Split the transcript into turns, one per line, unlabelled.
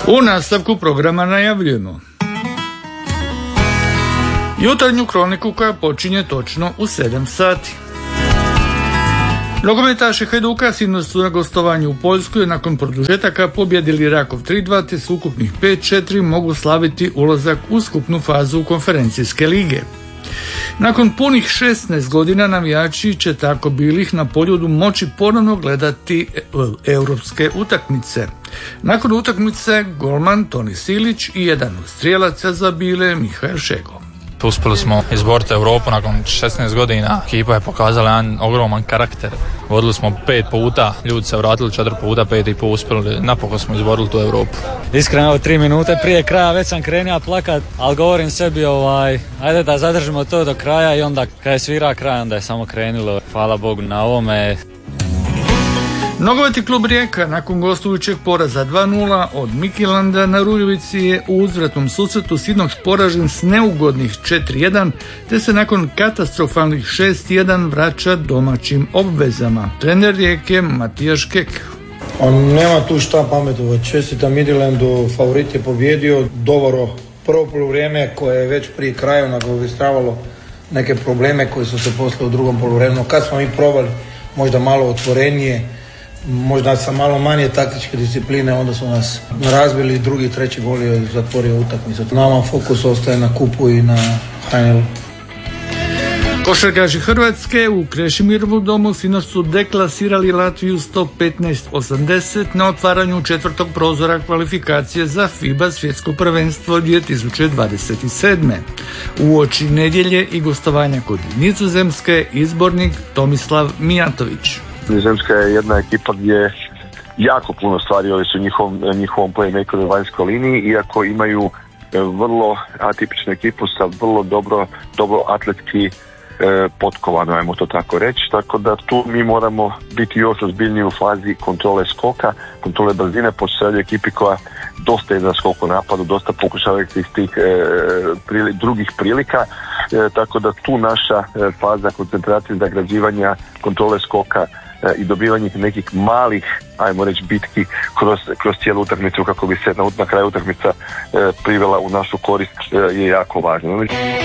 U nastavku programa najavljujemo jutarnju kroniku koja počinje točno u 7 sati. Nogometaši Hajduka sinoć su na gostovanju u Poljskoj nakon produžetaka pobjedili Rakov 3-2 te s ukupnih 5-4 mogu slaviti ulazak u skupnu fazu konferencijske lige. Nakon punih 16 godina navijači će tako bilih na Poljudu moći ponovno gledati europske utakmice. Nakon utakmice golman Toni Silić i jedan od strijelaca za bile Mihael Šego.
Uspjeli smo izboriti Europu nakon 16 godina. Ekipa je pokazala jedan ogroman karakter. Vodili smo 5 puta, ljudi se vratili 4 puta, 5 i pol uspjeli. Napokon smo izborili tu Europu.
Iskreno, 3 minute prije kraja već sam krenio plakat, ali govorim sebi ajde da zadržimo to do kraja i onda kad je svira kraj, onda je samo krenulo. Hvala Bogu na ovome.
Nogometni klub Rijeka nakon gostujućeg poraza 2-0 od Mikilanda na Ruljevici je u uzvratnom susretu sinoć poražen s neugodnih 4-1 te se nakon katastrofalnih 6-1 vraća domaćim obvezama. Trener Rijeke Matija Škek.
Nema tu šta pametovati. Čestitam Midlandu, favorit je pobjedio Dovoro. Prvo poluvrijeme koje je već prije kraja nagovještavalo neke probleme koji su se poslije u drugom poluvremenu. Kad smo mi probali možda malo otvorenije, možda sa malo manje taktičke discipline, onda su nas razbili, drugi, treći gol je zatvorio utakmicu. Nama fokus ostaje na kupu i na HNL.
Košarkaši Hrvatske u Krešimirovu domu sinoć su deklasirali Latviju 115-80 na otvaranju četvrtog prozora kvalifikacije za FIBA svjetsko prvenstvo 2027. Uoči nedjelje i gostovanja kod Nizozemske izbornik Tomislav Mijatović.
Nizozemska je jedna ekipa gdje jako puno stvari ovisi su njihovom playmakeru na vanjskoj liniji, iako imaju vrlo atipičnu ekipu sa vrlo dobro atletski potkovano, ajmo to tako reći, tako da tu mi moramo biti još ozbiljniji u fazi kontrole skoka, kontrole brzine, pošto se radi o ekipi koja dosta je za skok u napadu, dosta pokušava iz tih drugih prilika, tako da tu naša faza koncentracije, zagrađivanja, kontrole skoka i dobivanje nekih malih, ajmo reći, bitki kroz cijelu utakmicu kako bi se na kraju utakmica privela u našu korist je jako važno.